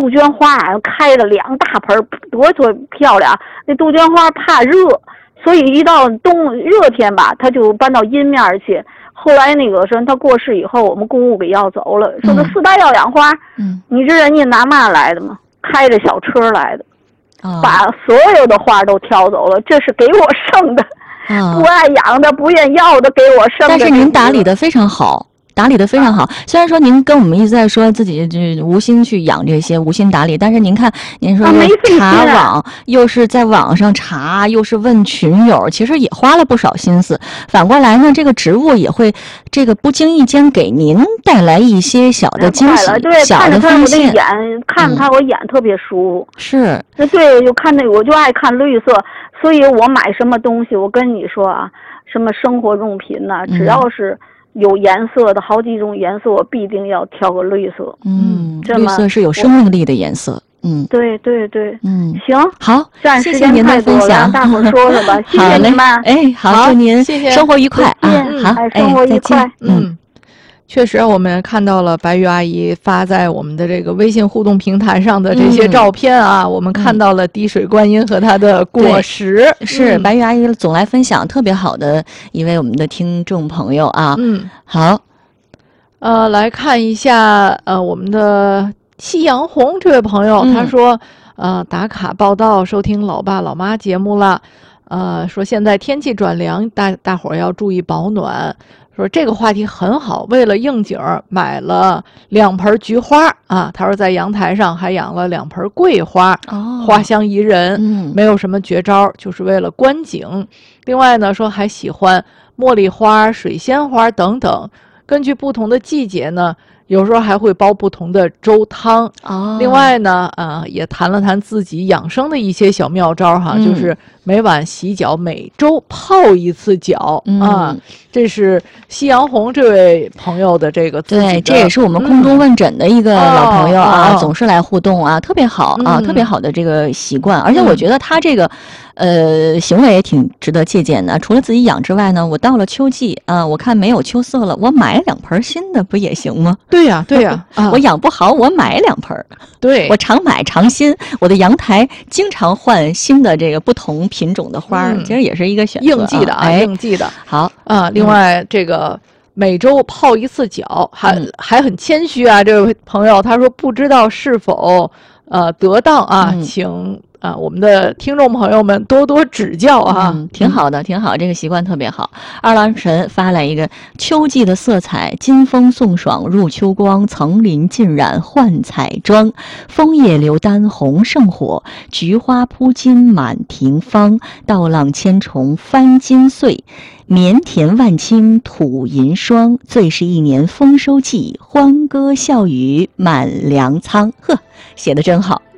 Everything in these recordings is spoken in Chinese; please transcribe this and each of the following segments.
杜鹃花开了2大盆，多漂亮。那杜鹃花怕热，所以一到热天吧，它就搬到阴面去。后来那个说他过世以后，我们公务给要走了，说他4大要两花。你知人家拿嘛来的吗？开着小车来的，把所有的花都挑走了，这是给我剩的。不爱养的、不愿要的给我剩的。 但是您打理的非常好。虽然说您跟我们一直在说自己就无心去养这些，无心打理，但是您看，您说查网，又是在网上查，又是问群友，其实也花了不少心思。反过来呢，这个植物也会这个不经意间给您带来一些小的惊喜，小的发现。 看他我眼特别舒服。 是。 对，就看那我就爱看绿色，所以我买什么东西，我跟你说啊，什么生活用品呐，只要是有颜色的，好几种颜色，我必定要挑个绿色。 绿色是有生命力的颜色。 对，行， 好， 谢谢您的分享， 大伙说说吧，谢谢你们。 好，祝您生活愉快啊！好， 生活愉快。 确实，我们看到了白玉阿姨发在我们的这个微信互动平台上的这些照片啊，我们看到了滴水观音和它的果实。 是白玉阿姨总来分享，特别好的一位我们的听众朋友啊。好， 来看一下我们的夕阳红这位朋友，他说打卡报道收听老爸老妈节目了，说现在天气转凉，大伙儿要注意保暖。说这个话题很好，为了应景买了2盆菊花啊。他说在阳台上还养了2盆桂花，花香宜人，没有什么绝招，就是为了观景。另外呢，说还喜欢茉莉花、水仙花等等。根据不同的季节呢，有时候还会煲不同的粥汤。另外呢，也谈了谈自己养生的一些小妙招哈，就是每晚洗脚，每周泡1次脚啊。这是夕阳红这位朋友的这个对，这也是我们空中问诊的一个老朋友啊，总是来互动啊，特别好啊，特别好的这个习惯。而且我觉得他这个行为也挺值得借鉴的。除了自己养之外呢，我到了秋季啊，我看没有秋色了，我买2盆新的不也行吗？ 对呀， 我养不好，我买2盆。 对， 我常买常新，我的阳台经常换新的这个不同品种的花，其实也是一个选择。 应季的啊，应季的。 好啊，另外这个每周泡1次脚，还很谦虚啊，这位朋友他说不知道是否得当啊，请我们的听众朋友们多多指教啊。 挺好的，挺好，这个习惯特别好。二郎神发来一个秋季的色彩，金风送爽入秋光，层林尽染幻彩妆，枫叶流丹红胜火，菊花铺金满庭芳，稻浪千重翻金穗，绵田万顷吐银霜，最是一年丰收季，欢歌笑语满粮仓。呵，写得真好。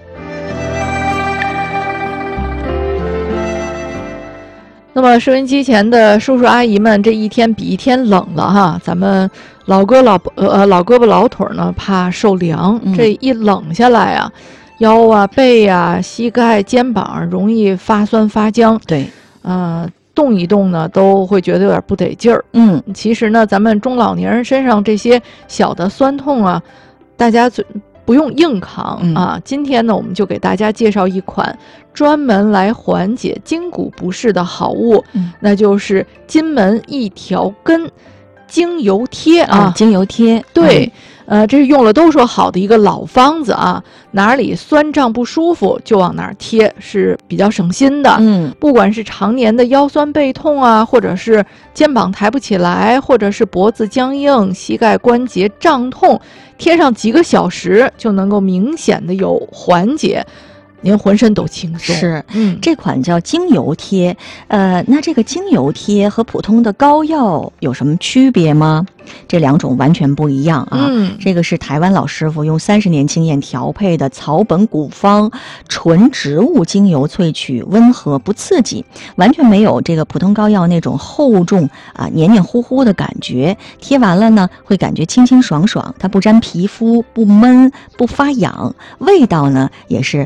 那么收音机前的叔叔阿姨们，这一天比一天冷了哈，咱们老胳膊老腿呢怕受凉，这一冷下来啊，腰啊背啊膝盖肩膀容易发酸发僵。 对， 动一动呢都会觉得有点不得劲儿。其实呢，咱们中老年人身上这些小的酸痛啊，大家不用硬扛啊。今天呢，我们就给大家介绍一款专门来缓解筋骨不适的好物，那就是金门一条根精油贴啊。 精油贴， 对，这是用了都说好的一个老方子啊，哪里酸胀不舒服就往哪儿贴，是比较省心的。不管是常年的腰酸背痛啊，或者是肩膀抬不起来，或者是脖子僵硬、膝盖关节胀痛，贴上几个小时就能够明显的有缓解，您浑身都轻松。 是，这款叫精油贴。那这个精油贴和普通的膏药有什么区别吗？这2种完全不一样啊。这个是台湾老师傅用30年经验调配的草本古方纯植物精油萃取，温和不刺激，完全没有这个普通膏药那种厚重啊黏黏糊糊的感觉。贴完了呢，会感觉清清爽爽，它不沾皮肤，不闷，不发痒，味道呢也是很好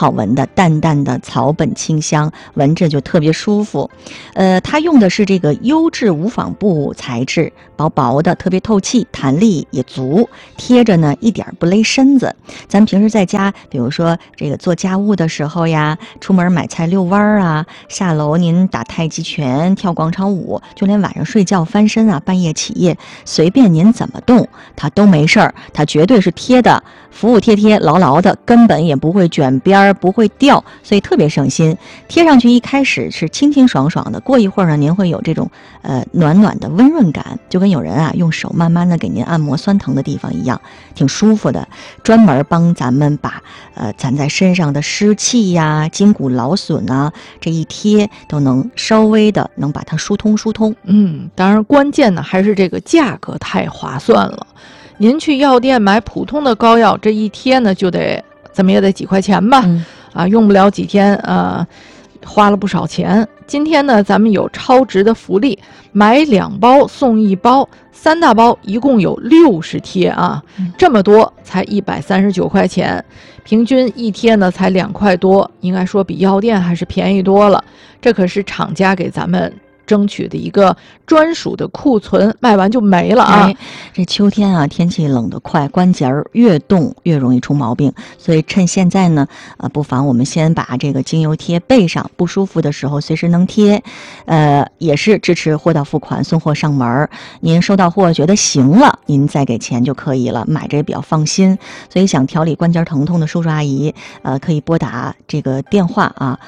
好闻的，淡淡的草本清香，闻着就特别舒服。它用的是这个优质无纺布材质，薄薄的，特别透气，弹力也足，贴着呢一点不勒身子。咱们平时在家，比如说这个做家务的时候呀，出门买菜遛弯儿啊，下楼您打太极拳、跳广场舞，就连晚上睡觉翻身啊，半夜起夜，随便您怎么动，它都没事儿。它绝对是贴的，服服帖帖，牢牢的，根本也不会卷边儿，不会掉，所以特别省心。贴上去一开始是清清爽爽的，过一会儿呢，您会有这种暖暖的温润感，就跟有人啊用手慢慢的给您按摩酸疼的地方一样，挺舒服的。专门帮咱们把咱在身上的湿气呀、筋骨劳损啊，这一贴都能稍微的能把它疏通。 当然关键呢还是这个价格太划算了。您去药店买普通的膏药，这一贴呢就得怎么也得几块钱吧，用不了几天花了不少钱。今天呢咱们有超值的福利，买2包送1包，3大包一共有60贴啊，这么多才139块钱，平均一贴呢才2块多，应该说比药店还是便宜多了。这可是厂家给咱们争取的一个专属的库存，卖完就没了啊！ 这秋天啊，天气冷得快，关节儿越冻越容易出毛病，所以趁现在呢，不妨我们先把这个精油贴备上，不舒服的时候随时能贴。也是支持货到付款，送货上门。您收到货觉得行了，您再给钱就可以了，买着也比较放心。所以想调理关节疼痛的叔叔阿姨，可以拨打这个电话啊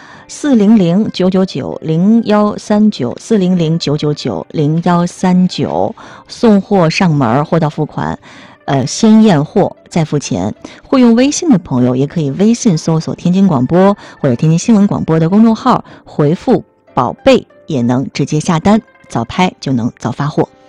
，400-999-0139，400-999-0139，送货上门，货到付款。先验货再付钱。会用微信的朋友也可以微信搜索天津广播或者天津新闻广播的公众号，回复宝贝也能直接下单，早拍就能早发货。